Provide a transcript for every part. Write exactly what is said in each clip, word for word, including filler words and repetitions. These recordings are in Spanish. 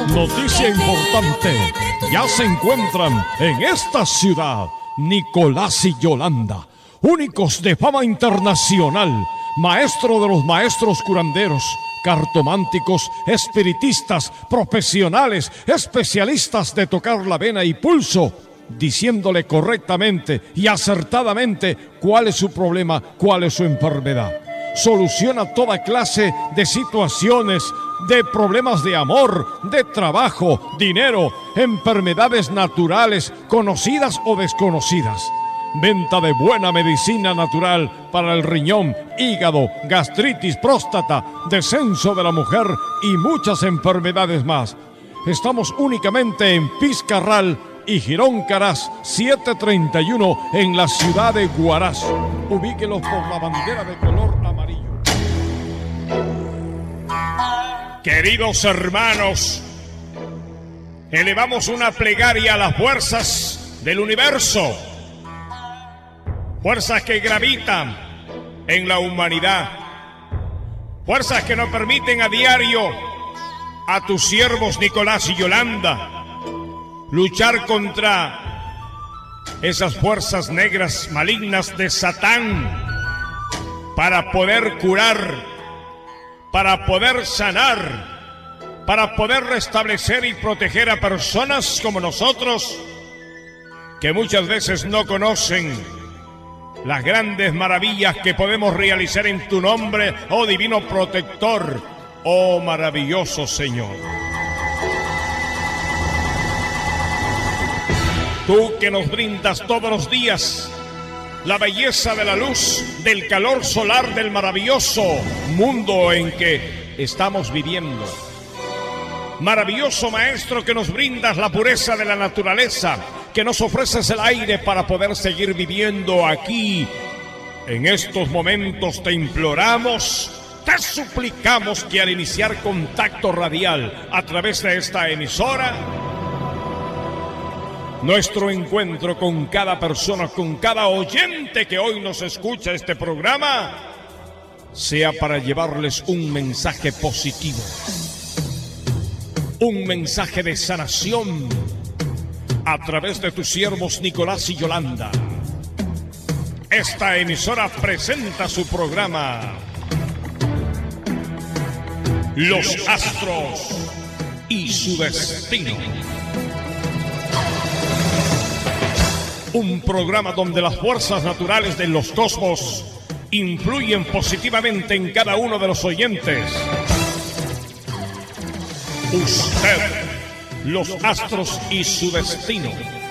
Noticia importante, ya se encuentran en esta ciudad Nicolás y Yolanda, únicos de fama internacional, maestro de los maestros curanderos, cartománticos, espiritistas, profesionales, especialistas de tocar la vena y pulso, diciéndole correctamente y acertadamente cuál es su problema, cuál es su enfermedad. Soluciona toda clase de situaciones, de problemas de amor, de trabajo, dinero, enfermedades naturales, conocidas o desconocidas. Venta de buena medicina natural para el riñón, hígado, gastritis, próstata, descenso de la mujer y muchas enfermedades más. Estamos únicamente en Pizcarral y Girón Caraz setecientos treinta y uno en la ciudad de Huaraz. Ubíquelos por la bandera de color amarillo. Queridos hermanos, elevamos una plegaria a las fuerzas del universo, fuerzas que gravitan en la humanidad, fuerzas que nos permiten a diario a tus siervos Nicolás y Yolanda luchar contra esas fuerzas negras malignas de Satán para poder curar, para poder sanar, para poder restablecer y proteger a personas como nosotros que muchas veces no conocen las grandes maravillas que podemos realizar en tu nombre, oh divino protector, oh maravilloso Señor. Tú que nos brindas todos los días la belleza de la luz, del calor solar del maravilloso mundo en que estamos viviendo. Maravilloso Maestro que nos brindas la pureza de la naturaleza, que nos ofreces el aire para poder seguir viviendo aquí. En estos momentos te imploramos, te suplicamos que al iniciar contacto radial a través de esta emisora, nuestro encuentro con cada persona, con cada oyente que hoy nos escucha este programa, sea para llevarles un mensaje positivo, un mensaje de sanación a través de tus siervos Nicolás y Yolanda. Esta emisora presenta su programa Los Astros y su Destino. Un programa donde las fuerzas naturales de los cosmos influyen positivamente en cada uno de los oyentes. Usted, los astros y su destino.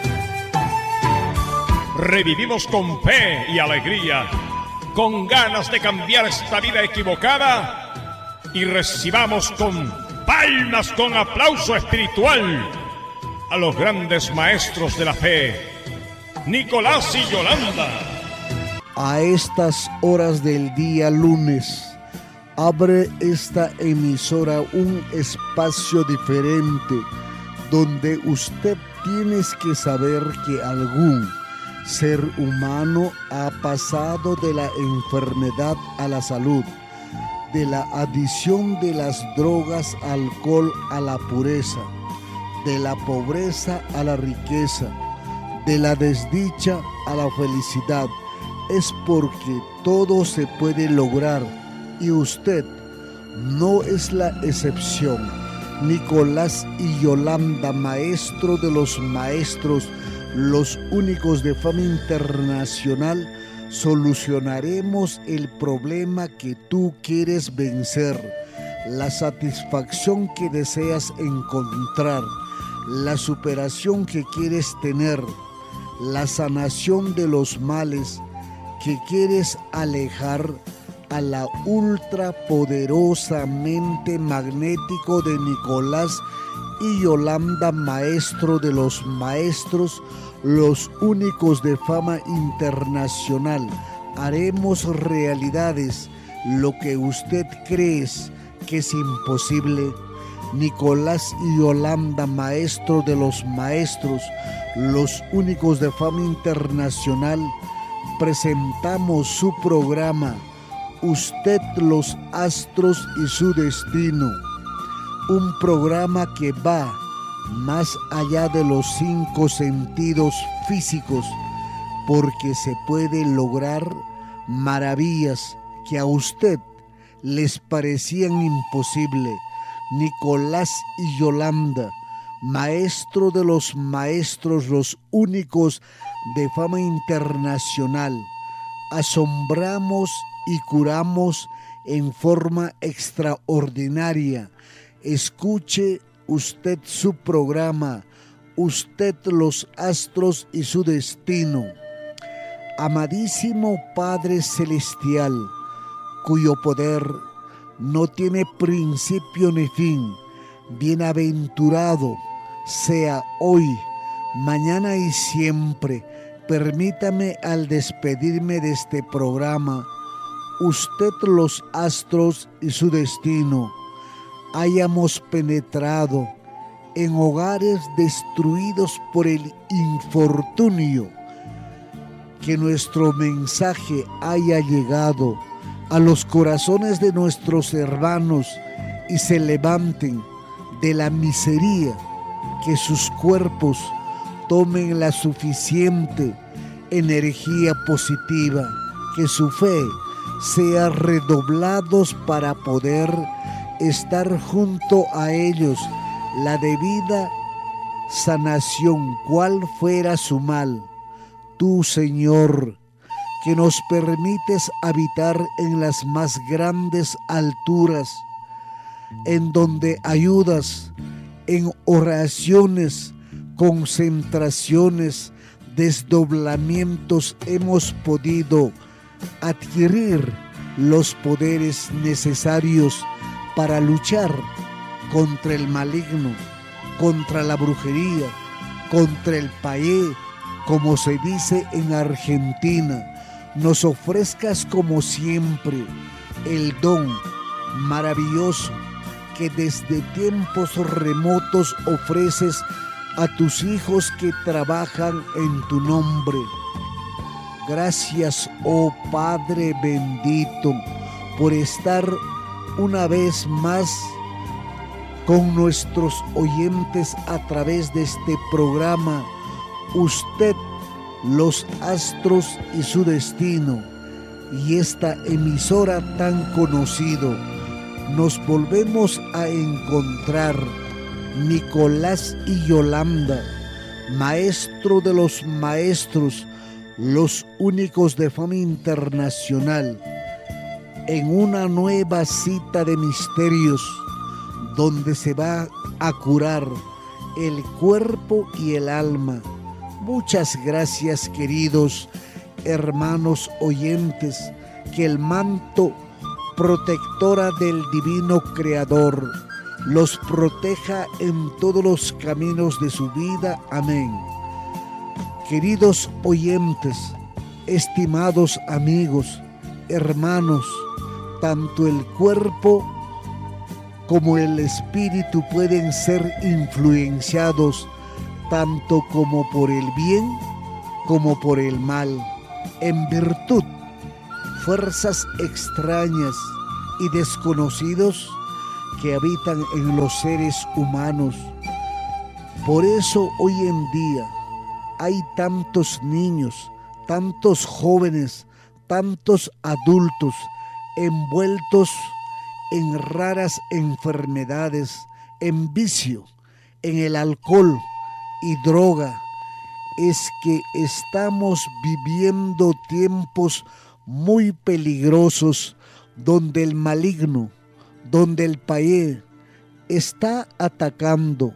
Revivimos con fe y alegría, con ganas de cambiar esta vida equivocada, y recibamos con palmas, con aplauso espiritual a los grandes maestros de la fe, Nicolás y Yolanda. A estas horas del día lunes, abre esta emisora un espacio diferente donde usted tiene que saber que algún ser humano ha pasado de la enfermedad a la salud, de la adicción de las drogas, alcohol a la pureza, de la pobreza a la riqueza, de la desdicha a la felicidad. Es porque todo se puede lograr y usted no es la excepción. Nicolás y Yolanda, maestro de los maestros, los únicos de fama internacional, solucionaremos el problema que tú quieres vencer, la satisfacción que deseas encontrar, la superación que quieres tener, la sanación de los males que quieres alejar a la ultrapoderosa mente magnético de Nicolás y Yolanda, maestro de los maestros, los únicos de fama internacional. Haremos realidades lo que usted cree que es imposible. Nicolás y Yolanda, maestro de los maestros, los únicos de fama internacional, presentamos su programa Usted, los Astros y su Destino, un programa que va más allá de los cinco sentidos físicos, porque se puede lograr maravillas que a usted les parecían imposibles. Nicolás y Yolanda, maestro de los maestros, los únicos de fama internacional. Asombramos y curamos en forma extraordinaria. Escuche usted su programa, usted los astros y su destino. Amadísimo Padre Celestial, cuyo poder no tiene principio ni fin, bienaventurado sea hoy, mañana y siempre. Permítame al despedirme de este programa, usted los astros y su destino, hayamos penetrado en hogares destruidos por el infortunio, que nuestro mensaje haya llegado a los corazones de nuestros hermanos y se levanten de la miseria, que sus cuerpos tomen la suficiente energía positiva, que su fe sea redoblados para poder estar junto a ellos la debida sanación, cual fuera su mal. Tú, Señor, que nos permites habitar en las más grandes alturas, en donde ayudas en oraciones, concentraciones, desdoblamientos, hemos podido adquirir los poderes necesarios para luchar contra el maligno, contra la brujería, contra el payé, como se dice en Argentina. Nos ofrezcas como siempre el don maravilloso que desde tiempos remotos ofreces a tus hijos que trabajan en tu nombre. Gracias, oh Padre bendito, por estar una vez más con nuestros oyentes a través de este programa. Usted, los astros y su destino, y esta emisora tan conocido. Nos volvemos a encontrar, Nicolás y Yolanda, maestro de los maestros, los únicos de fama internacional, en una nueva cita de misterios, donde se va a curar el cuerpo y el alma. Muchas gracias, queridos hermanos oyentes, que el manto protectora del divino Creador los proteja en todos los caminos de su vida. Amén. Queridos oyentes, estimados amigos, hermanos, tanto el cuerpo como el espíritu pueden ser influenciados tanto como por el bien como por el mal, en virtud fuerzas extrañas y desconocidos que habitan en los seres humanos. Por eso hoy en día hay tantos niños, tantos jóvenes, tantos adultos envueltos en raras enfermedades, en vicio, en el alcohol y droga. Es que estamos viviendo tiempos muy peligrosos, donde el maligno, donde el payé está atacando,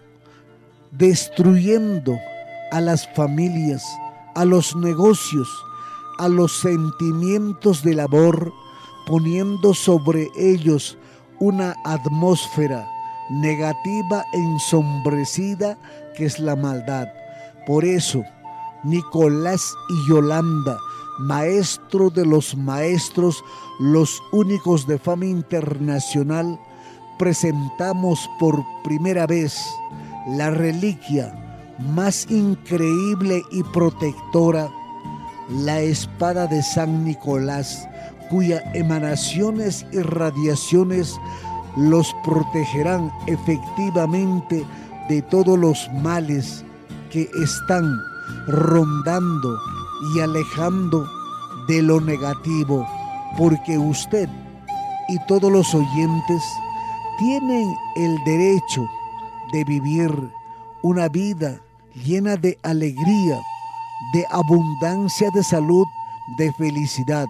destruyendo a las familias, a los negocios, a los sentimientos del amor, poniendo sobre ellos una atmósfera negativa ensombrecida que es la maldad. Por eso, Nicolás y Yolanda, maestro de los maestros, los únicos de fama internacional, presentamos por primera vez la reliquia más increíble y protectora, la espada de San Nicolás, cuyas emanaciones y radiaciones los protegerán efectivamente de todos los males que están rondando y alejando de lo negativo, porque usted y todos los oyentes tienen el derecho de vivir una vida llena de alegría, de abundancia de salud, de felicidad.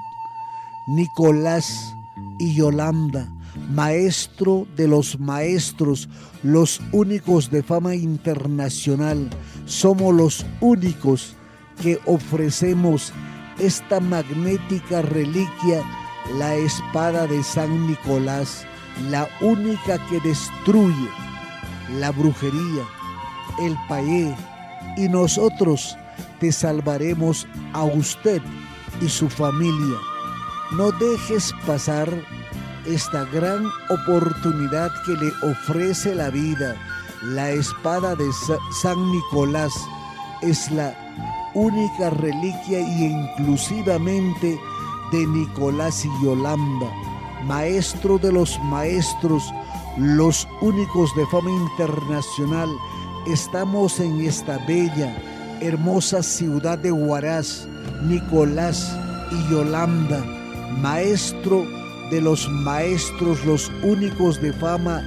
Nicolás y Yolanda, maestro de los maestros, los únicos de fama internacional, somos los únicos que ofrecemos esta magnética reliquia, la espada de San Nicolás, la única que destruye la brujería, el payé, y nosotros te salvaremos a usted y su familia. No dejes pasar esta gran oportunidad que le ofrece la vida. La espada de San Nicolás es la única reliquia y inclusivamente de Nicolás y Yolanda, maestro de los maestros, los únicos de fama internacional. Estamos en esta bella, hermosa ciudad de Huaraz. Nicolás y Yolanda, maestro de los maestros, los únicos de fama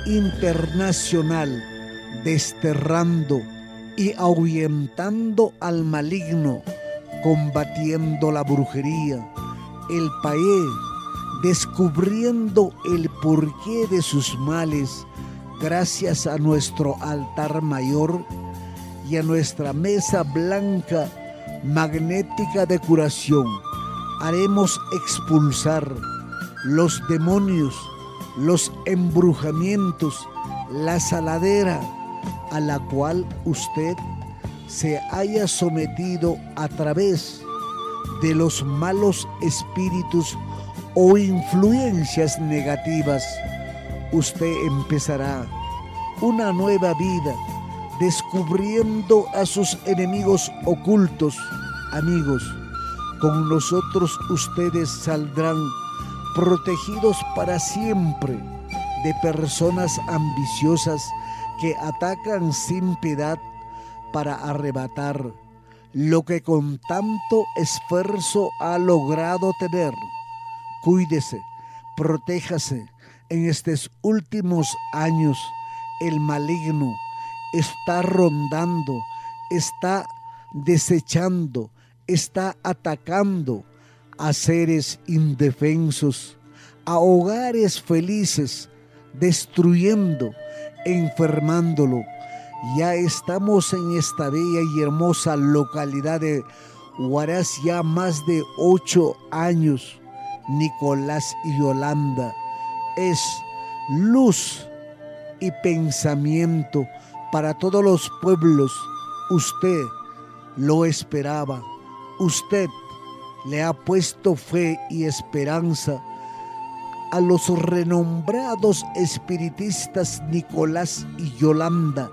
internacional, desterrando y ahuyentando al maligno, combatiendo la brujería, el payé, descubriendo el porqué de sus males, gracias a nuestro altar mayor y a nuestra mesa blanca magnética de curación. Haremos expulsar los demonios, los embrujamientos, la saladera a la cual usted se haya sometido a través de los malos espíritus o influencias negativas. Usted empezará una nueva vida descubriendo a sus enemigos ocultos. Amigos, con nosotros ustedes saldrán protegidos para siempre de personas ambiciosas que atacan sin piedad para arrebatar lo que con tanto esfuerzo ha logrado tener. Cuídese, protéjase. En estos últimos años el maligno está rondando, está desechando, está atacando a seres indefensos, a hogares felices, destruyendo, enfermándolo. Ya estamos en esta bella y hermosa localidad de Huaraz ya más de ocho años. Nicolás y Yolanda es luz y pensamiento para todos los pueblos. Usted lo esperaba, usted le ha puesto fe y esperanza a los renombrados espiritistas Nicolás y Yolanda,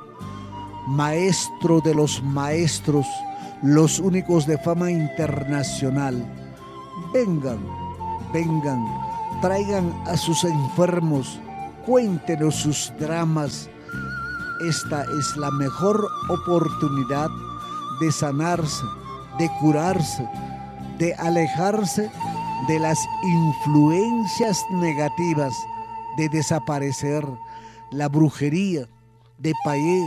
maestro de los maestros, los únicos de fama internacional. Vengan, vengan, traigan a sus enfermos, cuéntenos sus dramas. Esta es la mejor oportunidad de sanarse, de curarse, de alejarse de las influencias negativas, de desaparecer la brujería, de payé,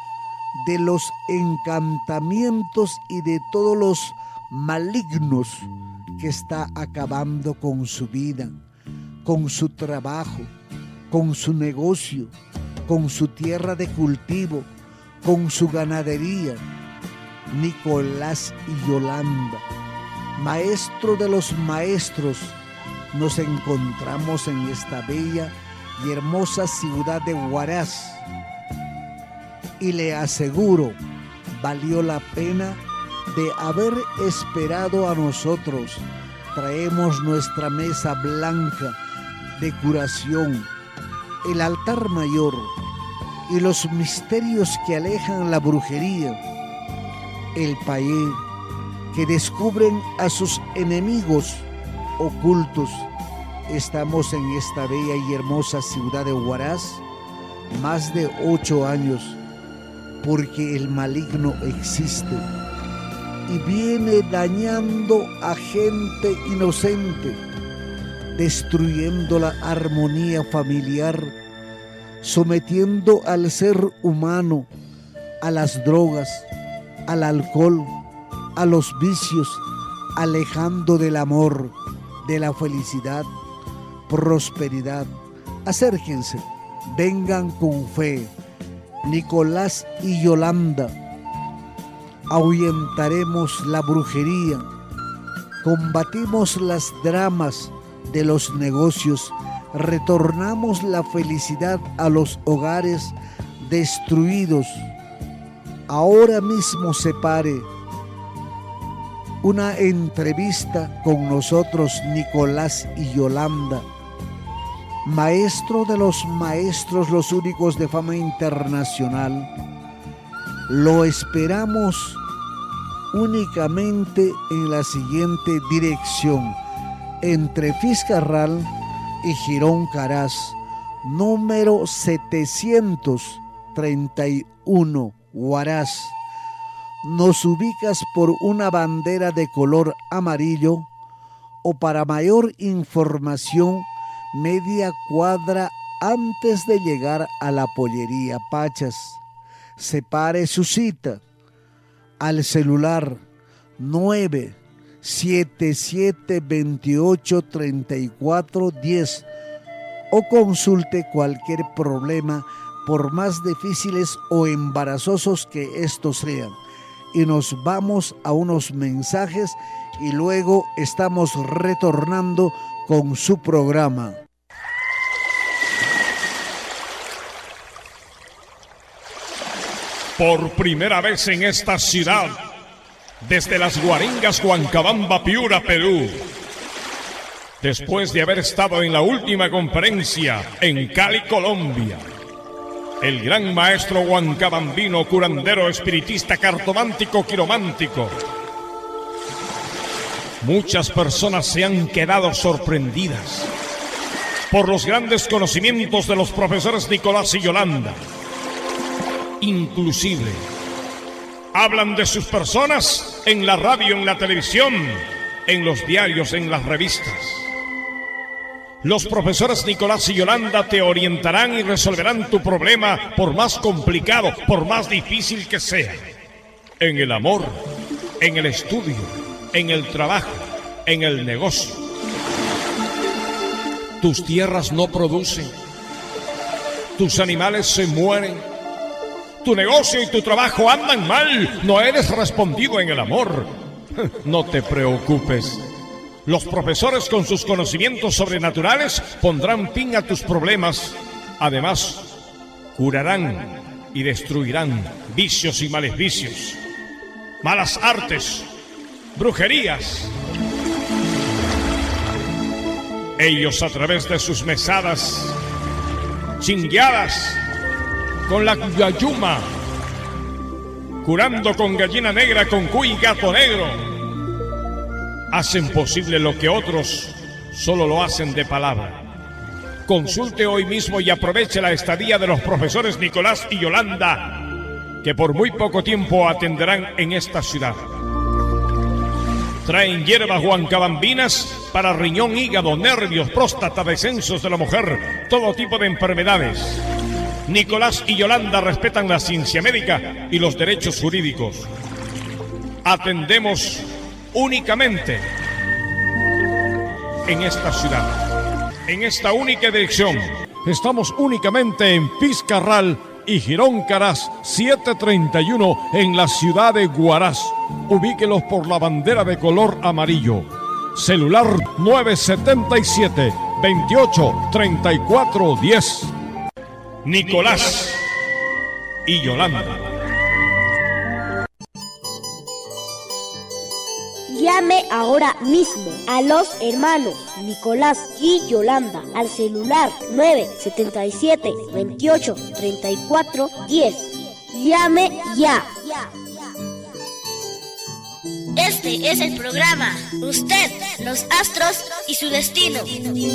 de los encantamientos y de todos los malignos que está acabando con su vida, con su trabajo, con su negocio, con su tierra de cultivo, con su ganadería. Nicolás y Yolanda, maestro de los maestros, nos encontramos en esta bella y hermosa ciudad de Huaraz. Y le aseguro, valió la pena de haber esperado a nosotros. Traemos nuestra mesa blanca de curación, el altar mayor y los misterios que alejan la brujería, el payé, que descubren a sus enemigos ocultos, estamos en esta bella y hermosa ciudad de Huaraz más de ocho años, porque el maligno existe y viene dañando a gente inocente, destruyendo la armonía familiar, sometiendo al ser humano a las drogas, al alcohol, a los vicios, alejando del amor, de la felicidad, prosperidad. Acérquense, vengan con fe. Nicolás y Yolanda, ahuyentaremos la brujería, combatimos las dramas de los negocios, retornamos la felicidad a los hogares destruidos. Ahora mismo se pare una entrevista con nosotros, Nicolás y Yolanda, maestro de los maestros, los únicos de fama internacional. Lo esperamos únicamente en la siguiente dirección: entre Fiscarral y Girón Caraz, número setecientos treinta y uno, Huaraz. Nos ubicas por una bandera de color amarillo, o para mayor información, media cuadra antes de llegar a la pollería Pachas. Separe su cita al celular nueve siete siete, veintiocho, treinta y cuatro, diez o consulte cualquier problema, por más difíciles o embarazosos que estos sean. Y nos vamos a unos mensajes y luego estamos retornando con su programa. Por primera vez en esta ciudad, desde las Guaringas, Huancabamba, Piura, Perú, después de haber estado en la última conferencia en Cali, Colombia, el gran maestro huancabambino, curandero, espiritista, cartomántico, quiromántico. Muchas personas se han quedado sorprendidas por los grandes conocimientos de los profesores Nicolás y Yolanda. Inclusive, hablan de sus personas en la radio, en la televisión, en los diarios, en las revistas. Los profesores Nicolás y Yolanda te orientarán y resolverán tu problema, por más complicado, por más difícil que sea. En el amor, en el estudio, en el trabajo, en el negocio. Tus tierras no producen, tus animales se mueren, tu negocio y tu trabajo andan mal, no eres respondido en el amor. No te preocupes. Los profesores, con sus conocimientos sobrenaturales, pondrán fin a tus problemas. Además, curarán y destruirán vicios y maleficios, malas artes, brujerías. Ellos, a través de sus mesadas, chingueadas, con la yayuma, curando con gallina negra, con cuy y gato negro, hacen posible lo que otros solo lo hacen de palabra. Consulte hoy mismo y aproveche la estadía de los profesores Nicolás y Yolanda, que por muy poco tiempo atenderán en esta ciudad. Traen hierbas huancabambinas para riñón, hígado, nervios, próstata, descensos de la mujer, todo tipo de enfermedades. Nicolás y Yolanda respetan la ciencia médica y los derechos jurídicos. Atendemos únicamente en esta ciudad, en esta única dirección. Estamos únicamente en Fiscarral y Girón Caraz setecientos treinta y uno en la ciudad de Huaraz. Ubíquelos por la bandera de color amarillo. Celular nueve siete siete, veintiocho, treinta y cuatro, diez. Nicolás y Yolanda. Llame ahora mismo a los hermanos Nicolás y Yolanda al celular nueve siete siete, veintiocho, treinta y cuatro, diez. Llame ya. Este es el programa Usted, los astros y su destino.